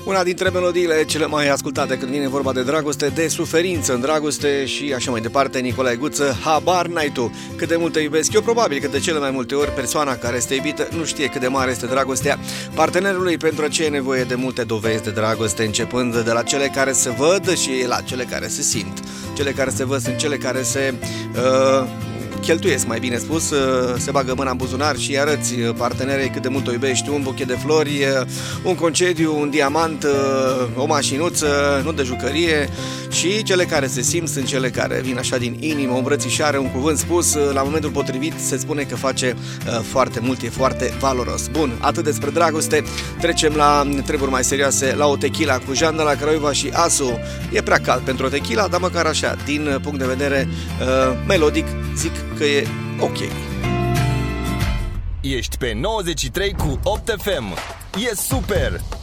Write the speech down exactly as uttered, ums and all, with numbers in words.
Una dintre melodiile cele mai ascultate când vine vorba de dragoste, de suferință în dragoste și așa mai departe, Nicolae Guță, habar n-ai tu cât de mult te iubesc. Eu probabil că de cele mai multe ori persoana care este iubită nu știe cât de mare este dragostea partenerului, pentru aceea e nevoie de multe dovezi de dragoste, începând de la cele care se văd și la cele care se simt. Cele care se văd sunt cele care se... Uh, cheltuiesc, mai bine spus, se bagă mâna în buzunar și arăți partenerei cât de mult o iubești, un buchet de flori, un concediu, un diamant, o mașinuță, nu de jucărie. Și cele care se simt sunt cele care vin așa din inimă, o îmbrățișare, un cuvânt spus la momentul potrivit, se spune că face foarte mult, e foarte valoros. Bun, atât despre dragoste, trecem la treburi mai serioase, la o tequila cu Jean de la Craiova și Asu. E prea cald pentru o tequila, dar măcar așa, din punct de vedere uh, melodic, zic că e ok. Ești pe nouăzeci și trei cu opt F M. E super!